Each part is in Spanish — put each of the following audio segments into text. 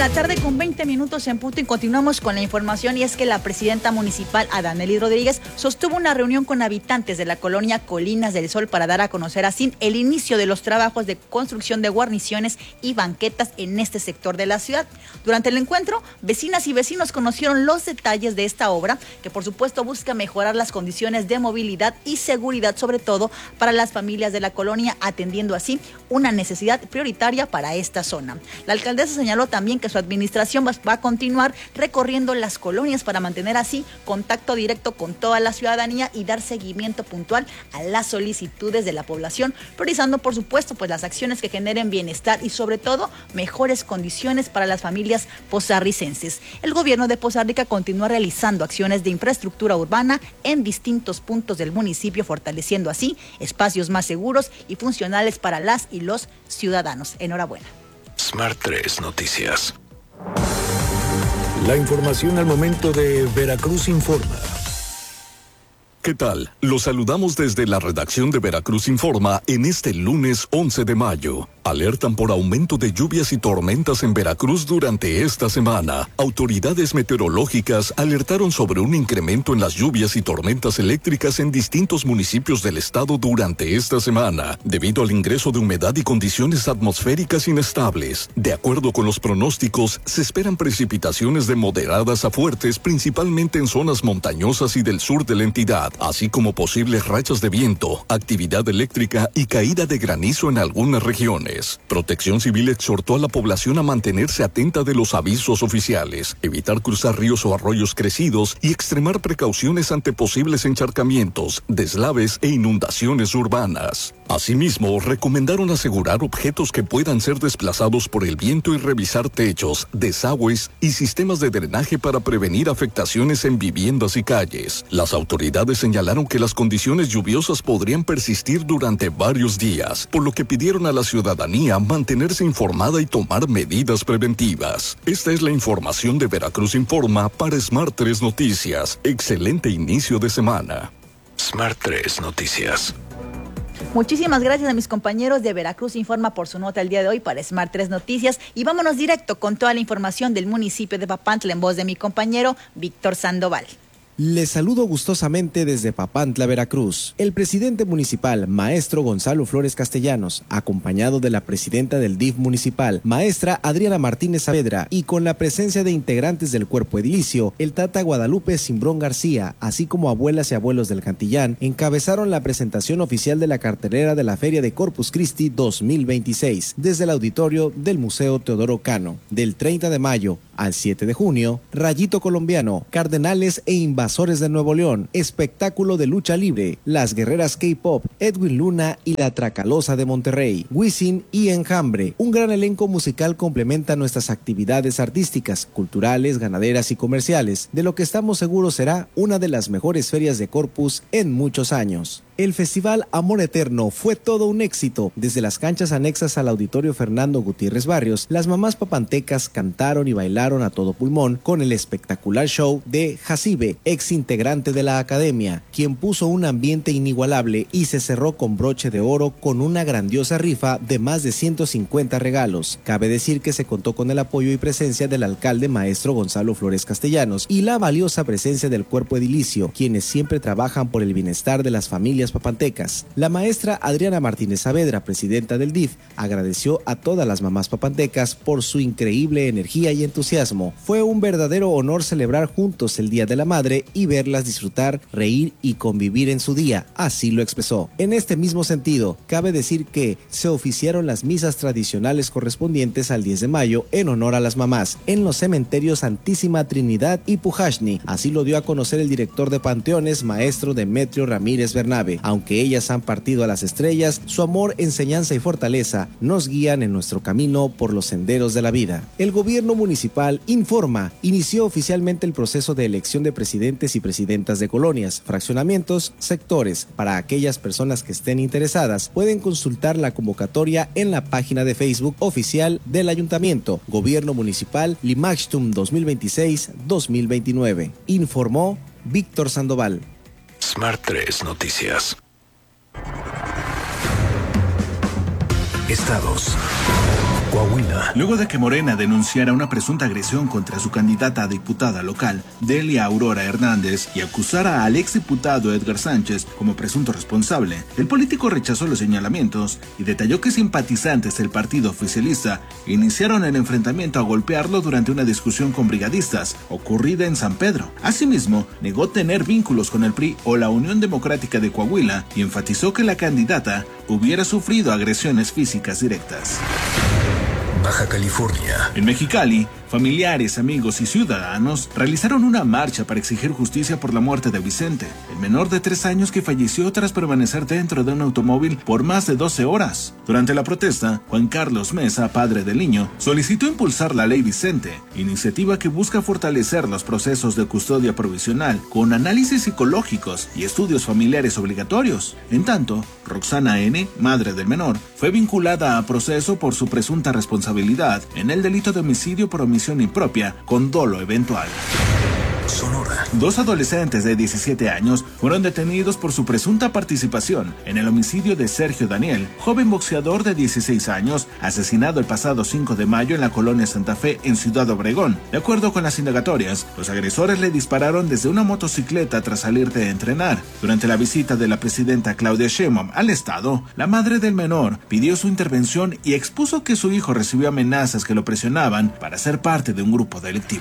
la tarde con 20 minutos en punto y continuamos con la información, y es que la presidenta municipal Adanelis Rodríguez sostuvo una reunión con habitantes de la colonia Colinas del Sol para dar a conocer así el inicio de los trabajos de construcción de guarniciones y banquetas en este sector de la ciudad. Durante el encuentro, vecinas y vecinos conocieron los detalles de esta obra, que por supuesto busca mejorar las condiciones de movilidad y seguridad, sobre todo para las familias de la colonia, atendiendo así una necesidad prioritaria para esta zona. La alcaldesa señaló también que su administración va a continuar recorriendo las colonias para mantener así contacto directo con toda la ciudadanía y dar seguimiento puntual a las solicitudes de la población, priorizando por supuesto pues las acciones que generen bienestar y sobre todo mejores condiciones para las familias pozarricenses. El gobierno de Poza Rica continúa realizando acciones de infraestructura urbana en distintos puntos del municipio, fortaleciendo así espacios más seguros y funcionales para las y los ciudadanos. Enhorabuena. Smart 3 Noticias. La información al momento de Veracruz Informa. ¿Qué tal? Los saludamos desde la redacción de Veracruz Informa en este lunes 11 de mayo. Alertan por aumento de lluvias y tormentas en Veracruz durante esta semana. Autoridades meteorológicas alertaron sobre un incremento en las lluvias y tormentas eléctricas en distintos municipios del estado durante esta semana, debido al ingreso de humedad y condiciones atmosféricas inestables. De acuerdo con los pronósticos, se esperan precipitaciones de moderadas a fuertes, principalmente en zonas montañosas y del sur de la entidad, así como posibles rachas de viento, actividad eléctrica y caída de granizo en algunas regiones. Protección Civil exhortó a la población a mantenerse atenta de los avisos oficiales, evitar cruzar ríos o arroyos crecidos y extremar precauciones ante posibles encharcamientos, deslaves e inundaciones urbanas. Asimismo, recomendaron asegurar objetos que puedan ser desplazados por el viento y revisar techos, desagües y sistemas de drenaje para prevenir afectaciones en viviendas y calles. Las autoridades señalaron que las condiciones lluviosas podrían persistir durante varios días, por lo que pidieron a la ciudadanía mantenerse informada y tomar medidas preventivas. Esta es la información de Veracruz Informa para Smart 3 Noticias. Excelente inicio de semana. Smart 3 Noticias. Muchísimas gracias a mis compañeros de Veracruz Informa por su nota el día de hoy para Smart 3 Noticias, y vámonos directo con toda la información del municipio de Papantla en voz de mi compañero Víctor Sandoval. Les saludo gustosamente desde Papantla, Veracruz. El presidente municipal, maestro Gonzalo Flores Castellanos, acompañado de la presidenta del DIF municipal, maestra Adriana Martínez Saavedra, y con la presencia de integrantes del cuerpo edilicio, el Tata Guadalupe Cimbrón García, así como abuelas y abuelos del Cantillán, encabezaron la presentación oficial de la cartelera de la Feria de Corpus Christi 2026, desde el auditorio del Museo Teodoro Cano. Del 30 de mayo al 7 de junio, Rayito Colombiano, Cardenales e Invasores de Nuevo León, espectáculo de lucha libre, las guerreras K-pop, Edwin Luna y la Tracalosa de Monterrey, Wisin y Enjambre. Un gran elenco musical complementa nuestras actividades artísticas, culturales, ganaderas y comerciales, de lo que estamos seguros será una de las mejores ferias de Corpus en muchos años. El Festival Amor Eterno fue todo un éxito. Desde las canchas anexas al Auditorio Fernando Gutiérrez Barrios, las mamás papantecas cantaron y bailaron a todo pulmón con el espectacular show de Jacibe, ex integrante de la academia, quien puso un ambiente inigualable y se cerró con broche de oro con una grandiosa rifa de más de 150 regalos. Cabe decir que se contó con el apoyo y presencia del alcalde maestro Gonzalo Flores Castellanos y la valiosa presencia del cuerpo edilicio, quienes siempre trabajan por el bienestar de las familias papantecas. La maestra Adriana Martínez Saavedra, presidenta del DIF, agradeció a todas las mamás papantecas por su increíble energía y entusiasmo. Fue un verdadero honor celebrar juntos el Día de la Madre y verlas disfrutar, reír y convivir en su día, así lo expresó. En este mismo sentido, cabe decir que se oficiaron las misas tradicionales correspondientes al 10 de mayo en honor a las mamás en los cementerios Santísima Trinidad y Pujashni. Así lo dio a conocer el director de Panteones, maestro Demetrio Ramírez Bernabe. Aunque ellas han partido a las estrellas, su amor, enseñanza y fortaleza nos guían en nuestro camino por los senderos de la vida. El gobierno municipal informa, inició oficialmente el proceso de elección de presidentes y presidentas de colonias, fraccionamientos, sectores. Para aquellas personas que estén interesadas, pueden consultar la convocatoria en la página de Facebook oficial del Ayuntamiento, Gobierno Municipal Limachtum 2026-2029. Informó Víctor Sandoval. Smart 3 Noticias. Estados. Coahuila. Luego de que Morena denunciara una presunta agresión contra su candidata a diputada local, Delia Aurora Hernández, y acusara al exdiputado Edgar Sánchez como presunto responsable, el político rechazó los señalamientos y detalló que simpatizantes del partido oficialista iniciaron el enfrentamiento a golpearlo durante una discusión con brigadistas ocurrida en San Pedro. Asimismo, negó tener vínculos con el PRI o la Unión Democrática de Coahuila y enfatizó que la candidata hubiera sufrido agresiones físicas directas. Baja California. En Mexicali, familiares, amigos y ciudadanos realizaron una marcha para exigir justicia por la muerte de Vicente, el menor de 3 años que falleció tras permanecer dentro de un automóvil por más de 12 horas. Durante la protesta, Juan Carlos Mesa, padre del niño, solicitó impulsar la Ley Vicente, iniciativa que busca fortalecer los procesos de custodia provisional con análisis psicológicos y estudios familiares obligatorios. En tanto, Roxana N., madre del menor, fue vinculada a proceso por su presunta responsabilidad en el delito de homicidio por omisión impropia con dolo eventual. Sonora. 2 adolescentes de 17 años fueron detenidos por su presunta participación en el homicidio de Sergio Daniel, joven boxeador de 16 años, asesinado el pasado 5 de mayo en la colonia Santa Fe en Ciudad Obregón. De acuerdo con las indagatorias, los agresores le dispararon desde una motocicleta tras salir de entrenar. Durante la visita de la presidenta Claudia Sheinbaum al estado, la madre del menor pidió su intervención y expuso que su hijo recibió amenazas que lo presionaban para ser parte de un grupo delictivo.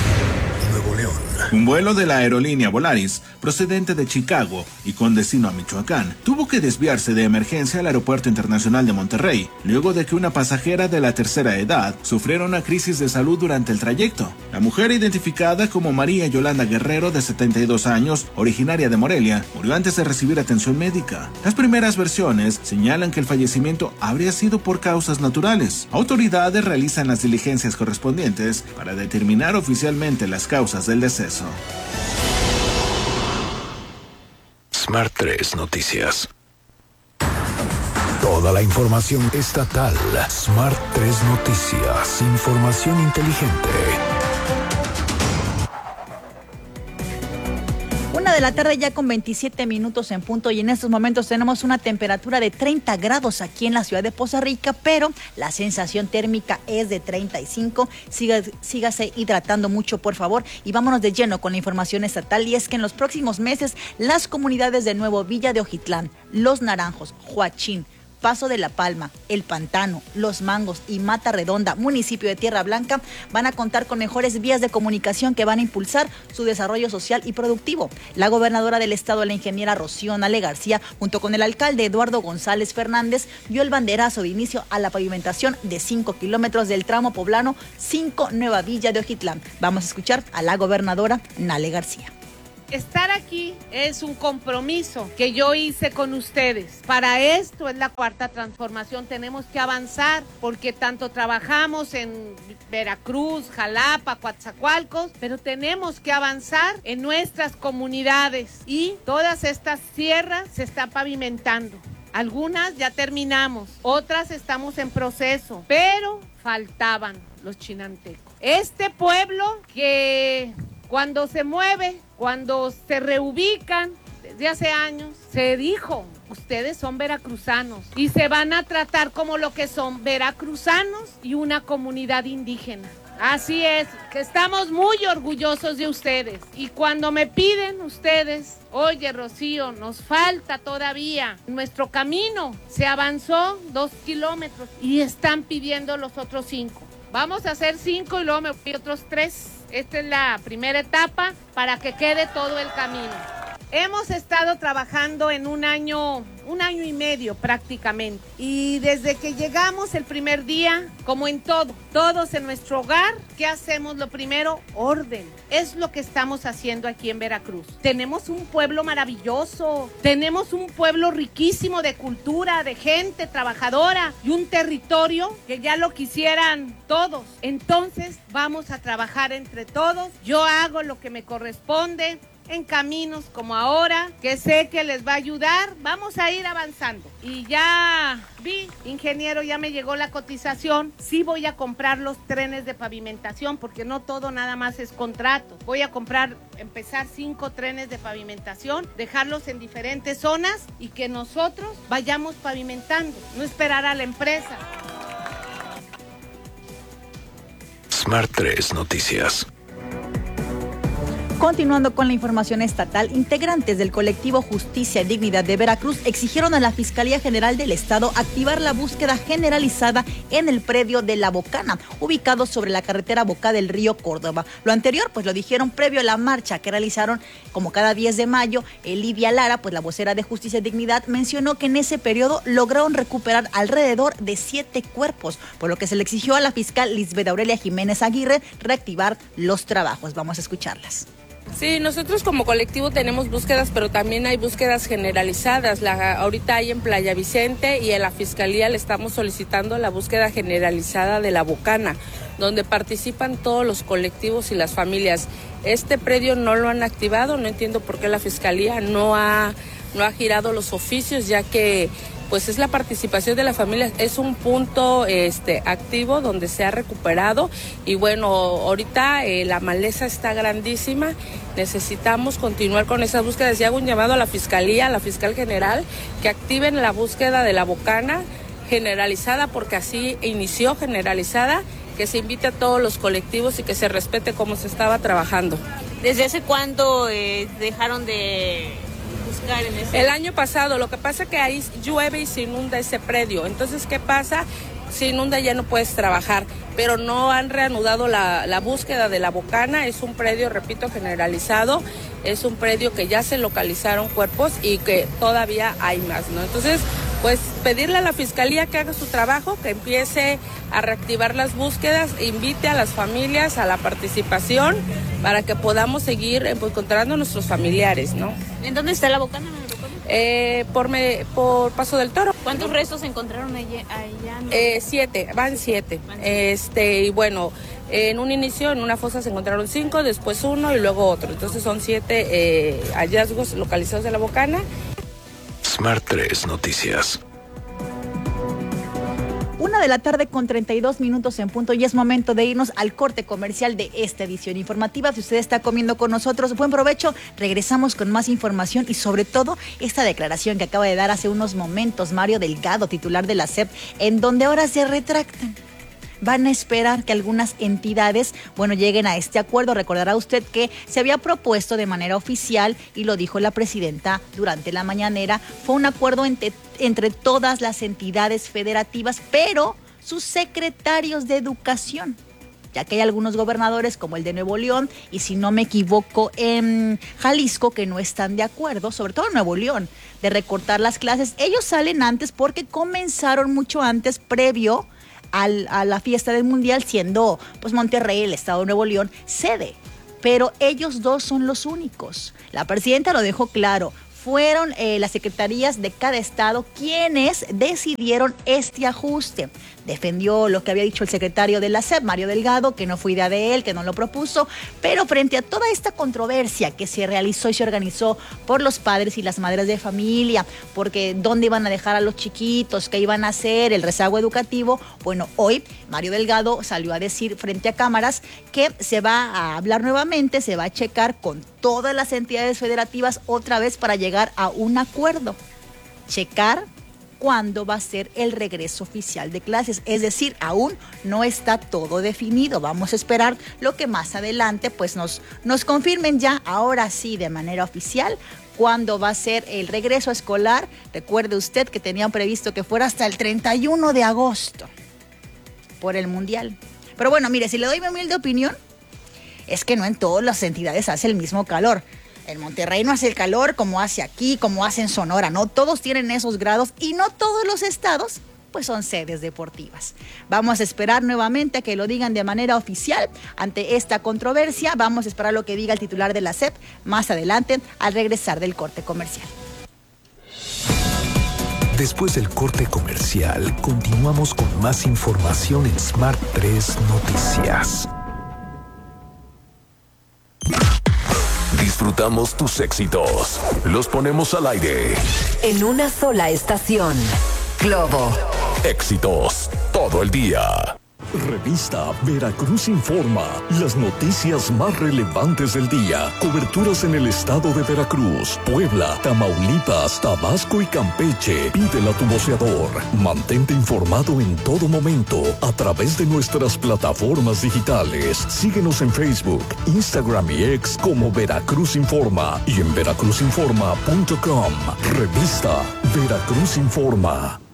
Nuevo León. Un vuelo de la aerolínea Volaris, procedente de Chicago y con destino a Michoacán, tuvo que desviarse de emergencia al Aeropuerto Internacional de Monterrey, luego de que una pasajera de la tercera edad sufriera una crisis de salud durante el trayecto. La mujer, identificada como María Yolanda Guerrero, de 72 años, originaria de Morelia, murió antes de recibir atención médica. Las primeras versiones señalan que el fallecimiento habría sido por causas naturales. Autoridades realizan las diligencias correspondientes para determinar oficialmente las causas del deceso. Smart 3 Noticias. Toda la información estatal. Smart 3 Noticias. Información inteligente. 1:00 ya con 27 minutos en punto, y en estos momentos tenemos una temperatura de 30 grados aquí en la ciudad de Poza Rica, pero la sensación térmica es de 35. Sígase hidratando mucho, por favor, y vámonos de lleno con la información estatal. Y es que en los próximos meses las comunidades de Nuevo Villa de Ojitlán, Los Naranjos, Joachín, Paso de la Palma, El Pantano, Los Mangos y Mata Redonda, municipio de Tierra Blanca, van a contar con mejores vías de comunicación que van a impulsar su desarrollo social y productivo. La gobernadora del estado, la ingeniera Rocío Nale García, junto con el alcalde Eduardo González Fernández, dio el banderazo de inicio a la pavimentación de 5 kilómetros del tramo poblano 5 Nueva Villa de Ojitlán. Vamos a escuchar a la gobernadora Nale García. Estar aquí es un compromiso que yo hice con ustedes. Para esto es la cuarta transformación. Tenemos que avanzar porque tanto trabajamos en Veracruz, Jalapa, Coatzacoalcos, pero tenemos que avanzar en nuestras comunidades, y todas estas sierras se están pavimentando. Algunas ya terminamos, otras estamos en proceso, pero faltaban los chinantecos. Este pueblo que cuando se mueve, cuando se reubican, desde hace años, se dijo, ustedes son veracruzanos y se van a tratar como lo que son, veracruzanos y una comunidad indígena. Así es, que estamos muy orgullosos de ustedes. Y cuando me piden ustedes, oye Rocío, nos falta todavía, nuestro camino se avanzó 2 kilómetros y están pidiendo los otros 5. Vamos a hacer 5 y luego me pido otros 3. Esta es la primera etapa para que quede todo el camino. Hemos estado trabajando en un año y medio prácticamente. Y desde que llegamos el primer día, como en todos en nuestro hogar, ¿qué hacemos? Lo primero, orden. Es lo que estamos haciendo aquí en Veracruz. Tenemos un pueblo maravilloso, tenemos un pueblo riquísimo de cultura, de gente trabajadora y un territorio que ya lo quisieran todos. Entonces vamos a trabajar entre todos. Yo hago lo que me corresponde en caminos como ahora, que sé que les va a ayudar. Vamos a ir avanzando. Y ya vi, ingeniero, ya me llegó la cotización. Sí voy a comprar los trenes de pavimentación, porque no todo nada más es contrato. Voy a empezar 5 trenes de pavimentación, dejarlos en diferentes zonas y que nosotros vayamos pavimentando, no esperar a la empresa. Smart 3 Noticias. Continuando con la información estatal, integrantes del colectivo Justicia y Dignidad de Veracruz exigieron a la Fiscalía General del Estado activar la búsqueda generalizada en el predio de La Bocana, ubicado sobre la carretera Boca del Río, Córdoba. Lo anterior, pues lo dijeron previo a la marcha que realizaron como cada 10 de mayo. Lidia Lara, pues la vocera de Justicia y Dignidad, mencionó que en ese periodo lograron recuperar alrededor de 7 cuerpos, por lo que se le exigió a la fiscal Lisbeth Aurelia Jiménez Aguirre reactivar los trabajos. Vamos a escucharlas. Sí, nosotros como colectivo tenemos búsquedas, pero también hay búsquedas generalizadas. Ahorita hay en Playa Vicente y en la Fiscalía le estamos solicitando la búsqueda generalizada de La Bocana, donde participan todos los colectivos y las familias. Este predio no lo han activado, no entiendo por qué la Fiscalía no ha girado los oficios, ya que pues es la participación de la familia, es un punto activo donde se ha recuperado y bueno, ahorita la maleza está grandísima, necesitamos continuar con esas búsquedas y hago un llamado a la Fiscalía, a la Fiscal General, que activen la búsqueda de La Bocana generalizada, porque así inició generalizada, que se invite a todos los colectivos y que se respete cómo se estaba trabajando. ¿Desde hace cuándo dejaron de buscar en ese? El año pasado, lo que pasa es que ahí llueve y se inunda ese predio. Entonces, ¿qué pasa? Se inunda, ya no puedes trabajar, pero no han reanudado la búsqueda de La Bocana. Es un predio, repito, generalizado, es un predio que ya se localizaron cuerpos y que todavía hay más, ¿no? Entonces, pues pedirle a la Fiscalía que haga su trabajo, que empiece a reactivar las búsquedas, invite a las familias a la participación para que podamos seguir encontrando a nuestros familiares, ¿no? ¿En dónde está La Bocana? Por Paso del Toro. ¿Cuántos restos encontraron allá? 7, van 7. Y bueno, en un inicio, en una fosa se encontraron 5, después 1 y luego otro. Entonces son 7 hallazgos localizados de La Bocana. Smart 3 Noticias. 1:32 en punto y es momento de irnos al corte comercial de esta edición informativa. Si usted está comiendo con nosotros, buen provecho. Regresamos con más información y sobre todo esta declaración que acaba de dar hace unos momentos Mario Delgado, titular de la SEP, en donde ahora se retractan. Van a esperar que algunas entidades, lleguen a este acuerdo. Recordará usted que se había propuesto de manera oficial, y lo dijo la presidenta durante la mañanera, fue un acuerdo entre todas las entidades federativas, pero sus secretarios de educación, ya que hay algunos gobernadores como el de Nuevo León y, si no me equivoco, en Jalisco, que no están de acuerdo, sobre todo en Nuevo León, de recortar las clases. Ellos salen antes porque comenzaron mucho antes, previo a la fiesta del Mundial, siendo pues Monterrey, el estado de Nuevo León, sede. Pero ellos dos son los únicos. La presidenta lo dejó claro. Fueron las secretarías de cada estado quienes decidieron este ajuste. Defendió lo que había dicho el secretario de la SEP, Mario Delgado, que no fue idea de él, que no lo propuso, pero frente a toda esta controversia que se realizó y se organizó por los padres y las madres de familia, porque dónde iban a dejar a los chiquitos, qué iban a hacer, el rezago educativo, hoy Mario Delgado salió a decir frente a cámaras que se va a hablar nuevamente, se va a checar con todas las entidades federativas otra vez para llegar a un acuerdo. Checar cuándo va a ser el regreso oficial de clases. Es decir, aún no está todo definido. Vamos a esperar lo que más adelante pues nos confirmen ya, ahora sí, de manera oficial, cuándo va a ser el regreso escolar. Recuerde usted que tenían previsto que fuera hasta el 31 de agosto por el Mundial. Pero mire, si le doy mi humilde opinión, es que no en todas las entidades hace el mismo calor. En Monterrey no hace el calor como hace aquí, como hace en Sonora, no todos tienen esos grados y no todos los estados pues son sedes deportivas. Vamos a esperar nuevamente a que lo digan de manera oficial ante esta controversia. Vamos a esperar lo que diga el titular de la SEP más adelante al regresar del corte comercial. Después del corte comercial, continuamos con más información en Smart 3 Noticias. Disfrutamos tus éxitos. Los ponemos al aire. En una sola estación. Globo. Éxitos todo el día. Revista Veracruz Informa. Las noticias más relevantes del día. Coberturas en el estado de Veracruz, Puebla, Tamaulipas, Tabasco y Campeche. Pídela a tu voceador. Mantente informado en todo momento a través de nuestras plataformas digitales. Síguenos en Facebook, Instagram y X como Veracruz Informa y en veracruzinforma.com. Revista Veracruz Informa.